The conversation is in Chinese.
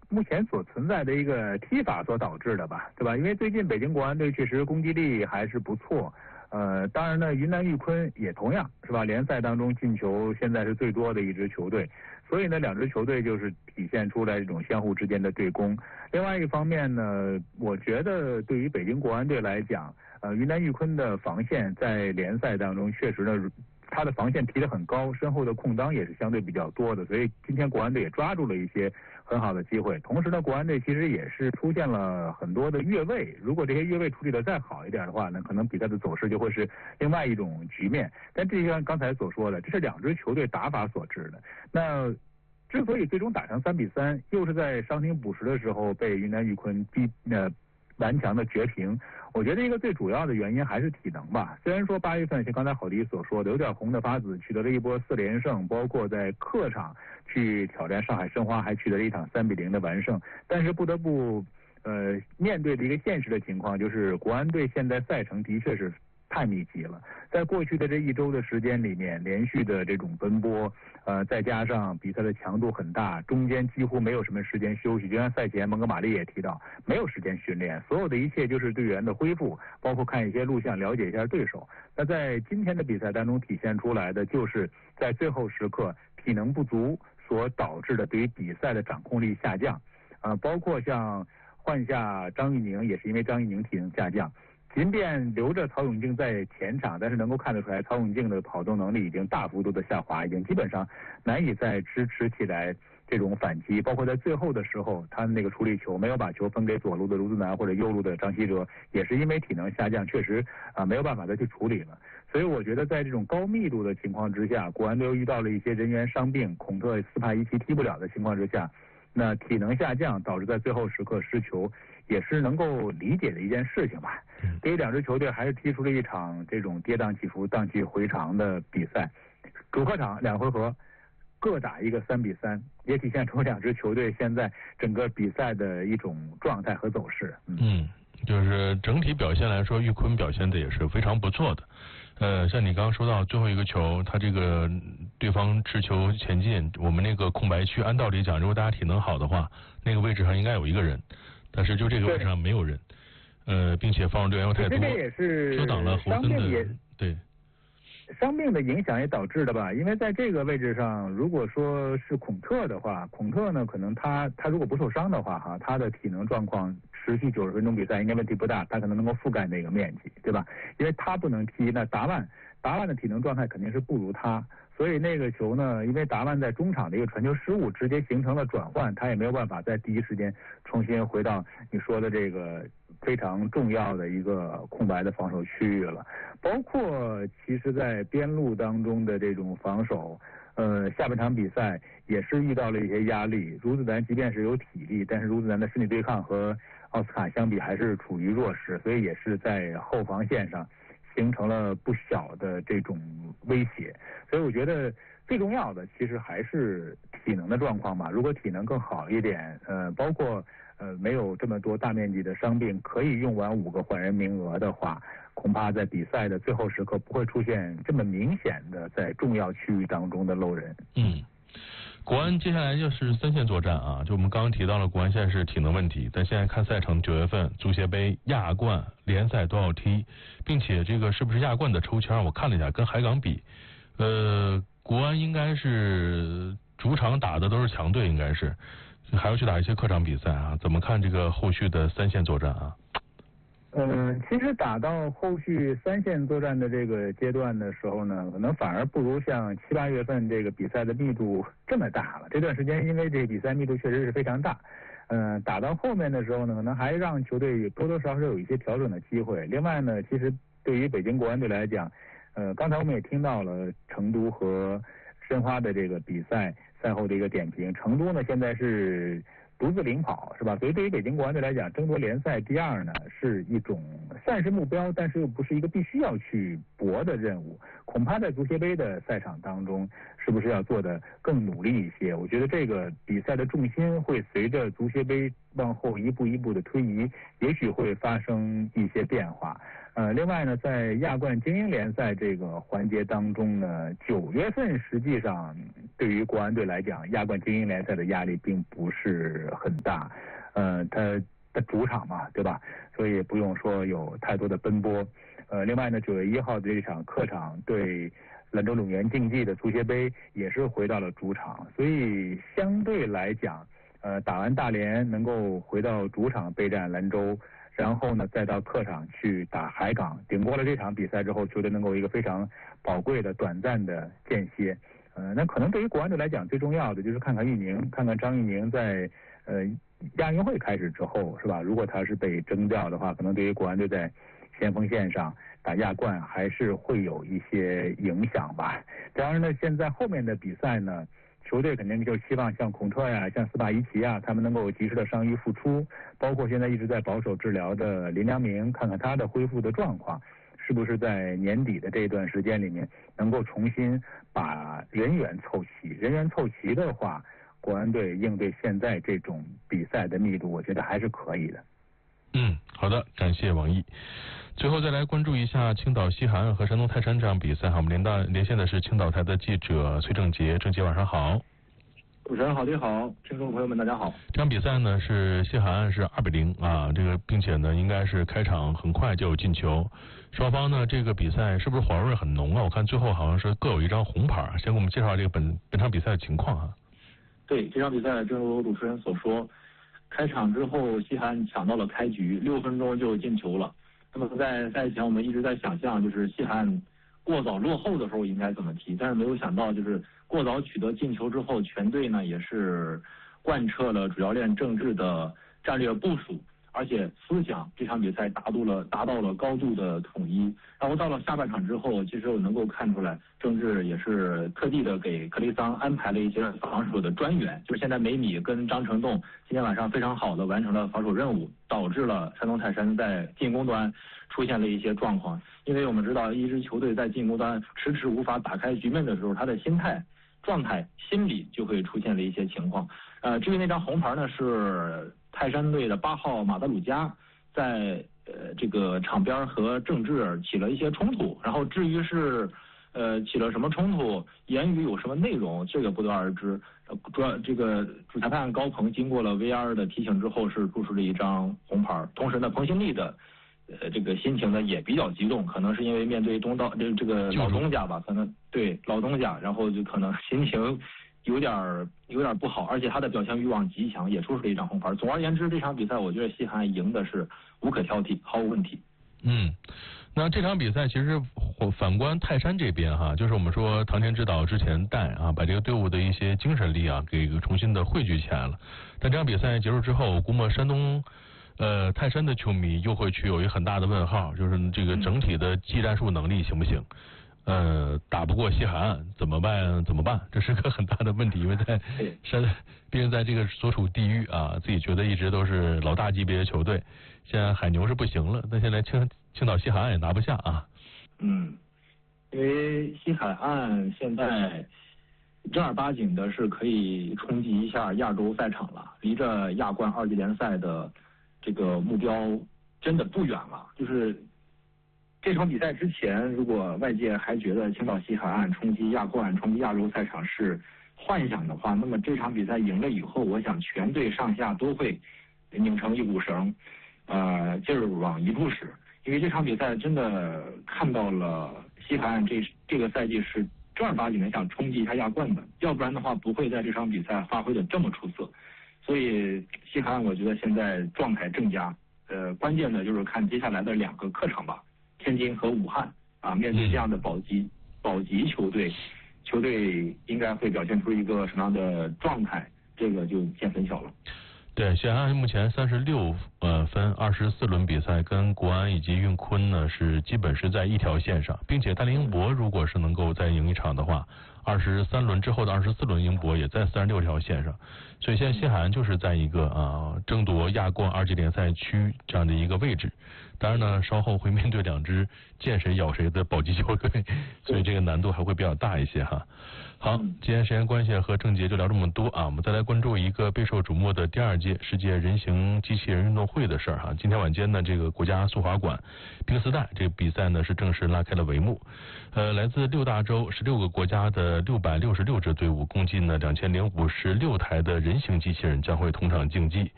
目前所存在的一个踢法所导致的吧，对吧？因为最近北京国安队确实攻击力还是不错。当然呢，云南玉坤也同样是吧？联赛当中进球现在是最多的一支球队，所以呢，两支球队就是体现出来这种相互之间的对攻。另外一方面呢，我觉得对于北京国安队来讲，云南玉坤的防线在联赛当中确实呢，他的防线提得很高，身后的空当也是相对比较多的，所以今天国安队也抓住了一些很好的机会。同时呢，国安队其实也是出现了很多的越位，如果这些越位处理得再好一点的话呢，可能比赛的走势就会是另外一种局面。但这就像刚才所说的，这是两支球队打法所致的。那之所以最终打成3-3，又是在伤停补时的时候被云南玉坤顽强的绝平，我觉得一个最主要的原因还是体能吧。虽然说8月份像刚才郝迪所说的有点红的发紫，取得了一波4连胜，包括在客场去挑战上海申花，还取得了一场3-0的完胜，但是不得不面对的一个现实的情况就是国安队现在赛程的确是太密集了，在过去的这一周的时间里面，连续的这种奔波，再加上比赛的强度很大，中间几乎没有什么时间休息。就像赛前蒙哥马利也提到，没有时间训练，所有的一切就是队员的恢复，包括看一些录像，了解一下对手。那在今天的比赛当中体现出来的，就是在最后时刻体能不足所导致的对于比赛的掌控力下降，包括像换下张玉宁，也是因为张玉宁体能下降。即便留着曹永竞在前场，但是能够看得出来，曹永竞的跑动能力已经大幅度的下滑，已经基本上难以再支持起来这种反击。包括在最后的时候，他那个处理球没有把球分给左路的卢子南或者右路的张稀哲，也是因为体能下降，确实没有办法再去处理了。所以我觉得在这种高密度的情况之下，国安队又遇到了一些人员伤病，孔特斯帕伊奇踢不了的情况之下，那体能下降导致在最后时刻失球，也是能够理解的一件事情吧。对于两支球队还是踢出了一场这种跌宕起伏、荡气回肠的比赛。主客场2回合各打一个3-3，也体现出两支球队现在整个比赛的一种状态和走势。 就是整体表现来说，玉坤表现的也是非常不错的。像你刚刚说到最后一个球，他这个对方持球前进，我们那个空白区，按道理讲，如果大家体能好的话，那个位置上应该有一个人，但是就这个位置上没有人。并且防守队员又太多， 这也是遮挡了侯森的对。 伤病的影响也导致的吧，因为在这个位置上，如果说是孔特的话，孔特呢，可能他如果不受伤的话，他的体能状况持续90分钟比赛应该问题不大，他可能能够覆盖那个面积，对吧？因为他不能踢，那达万的体能状态肯定是不如他，所以那个球呢，因为达万在中场的一个传球失误，直接形成了转换，他也没有办法在第一时间重新回到你说的这个非常重要的一个空白的防守区域了。包括其实在边路当中的这种防守，下半场比赛也是遇到了一些压力。卢子南即便是有体力，但是卢子南的身体对抗和奥斯卡相比还是处于弱势，所以也是在后防线上形成了不小的这种威胁。所以我觉得最重要的其实还是体能的状况吧。如果体能更好一点，包括没有这么多大面积的伤病，可以用完5个换人名额的话，恐怕在比赛的最后时刻不会出现这么明显的在重要区域当中的漏人。 国安接下来就是3线作战啊，就我们刚刚提到了国安现在是体能问题，但现在看赛程，9月份足协杯、亚冠、联赛都要踢，并且这个是不是亚冠的抽签，我看了一下，跟海港比，国安应该是主场打的都是强队，应该是还要去打一些客场比赛啊，怎么看这个后续的3线作战啊？ 其实打到后续3线作战的这个阶段的时候呢，可能反而不如像7、8月份这个比赛的密度这么大了。这段时间因为这个比赛密度确实是非常大，打到后面的时候呢，可能还让球队多多少少有一些调整的机会。另外呢，其实对于北京国安队来讲，刚才我们也听到了成都和申花的这个比赛赛后的一个点评。成都呢现在是独自领跑，是吧？所以对于北京国安队来讲，争夺联赛第2呢是一种算是目标，但是又不是一个必须要去搏的任务。恐怕在足协杯的赛场当中， 是不是要做得更努力一些？我觉得这个比赛的重心会随着足协杯往后一步一步的推移，也许会发生一些变化。另外呢，在亚冠精英联赛这个环节当中呢，9月份实际上对于国安队来讲，亚冠精英联赛的压力并不是很大。它的主场嘛，对吧？所以不用说有太多的奔波。另外呢，9月1号的这场客场对兰州鲁源竞技的足协杯也是回到了主场，所以相对来讲，打完大连能够回到主场备战兰州，然后呢再到客场去打海港，顶过了这场比赛之后，球队能够有一个非常宝贵的短暂的间歇。那可能对于国安队来讲，最重要的就是看看玉宁，看看张玉宁在亚运会开始之后，是吧？如果他是被征调的话，可能对于国安队在先锋线上打亚冠还是会有一些影响吧。当然呢，现在后面的比赛呢，球队肯定就希望像孔彻呀、像斯帕伊奇啊，他们能够及时的伤愈复出，包括现在一直在保守治疗的林良铭，看看他的恢复的状况，是不是在年底的这段时间里面能够重新把人员凑齐。人员凑齐的话，国安队应对现在这种比赛的密度，我觉得还是可以的。 好的，感谢王毅。最后再来关注一下青岛西海岸和山东泰山这场比赛。好，我们连线的是青岛台的记者崔正杰。正杰晚上好。 主持人好，你好，听众朋友们大家好。 这场比赛呢是西海岸是2-0啊，这个并且呢应该是开场很快就有进球。双方呢这个比赛是不是火药味很浓啊？我看最后好像是各有一张红牌。先给我们介绍这个本场比赛的情况啊。 对，这场比赛正如主持人所说，开场之后西海岸抢到了开局，6分钟就进球了。那么在赛前我们一直在想象，就是西海岸过早落后的时候应该怎么踢，但是没有想到就是过早取得进球之后，全队呢也是贯彻了主教练郑智的战略部署，而且思想这场比赛达到了高度的统一。然后到了下半场之后，其实我能够看出来，郑智也是特地的给克雷桑安排了一些防守的专员，就是现在梅米跟张成栋今天晚上非常好的完成了防守任务，导致了山东泰山在进攻端出现了一些状况。因为我们知道，一支球队在进攻端迟迟无法打开局面的时候，他的心态、状态、心理就会出现了一些情况。至于那张红牌呢，是泰山队的8号马德鲁加在这个场边和郑智起了一些冲突，然后至于是起了什么冲突，言语有什么内容，这个不得而知。这个主裁判高鹏经过了 VR 的提醒之后，是注出了一张红牌。同时呢，彭新立的这个心情呢也比较激动，可能是因为面对这个老东家吧，可能对老东家，然后就可能心情有点不好，而且他的表现欲望极强，也出了一张红牌。总而言之，这场比赛我觉得西海岸赢的是无可挑剔，毫无问题。 那这场比赛其实反观泰山这边哈，就是我们说唐田指导之前带啊，把这个队伍的一些精神力啊给重新的汇聚起来了。但这场比赛结束之后，我估摸山东泰山的球迷又会去有一个很大的问号，就是这个整体的技战术能力行不行？打不过西海岸怎么办？这是个很大的问题，因为在毕竟在这个所处地域啊，自己觉得一直都是老大级别的球队。现在海牛是不行了，但现在青岛西海岸也拿不下啊。 因为西海岸现在正儿八经的是可以冲击一下亚洲赛场了，离着亚冠2级联赛的这个目标真的不远了。就是这场比赛之前，如果外界还觉得青岛西海岸冲击亚冠、冲击亚洲赛场是幻想的话，那么这场比赛赢了以后，我想全队上下都会拧成一股绳，劲儿往一处使。因为这场比赛真的看到了西海岸这个赛季是正儿八经的想冲击一下亚冠的，要不然的话不会在这场比赛发挥的这么出色。所以西海岸我觉得现在状态正佳，关键的就是看接下来的2个客场吧，天津和武汉啊，面对这样的保级球队应该会表现出一个什么样的状态，这个就见分晓了。 对，西海岸目前36分，24轮比赛，跟国安以及运坤呢是基本是在一条线上，并且大连英博如果是能够再赢一场的话 23轮之后的24轮英博也在46条线上，所以现在西海岸就是在一个争夺亚冠2级联赛区这样的一个位置。当然呢，稍后会面对2支见谁咬谁的保级球队，所以这个难度还会比较大一些哈。好，今天时间关系和郑杰就聊这么多啊，我们再来关注一个备受瞩目的第2届世界人形机器人运动会的事儿哈。今天晚间呢，这个国家速滑馆冰丝带这个比赛呢是正式拉开了帷幕。来自6大洲16个国家的666支队伍，共计呢2056台的人形机器人将会同场竞技。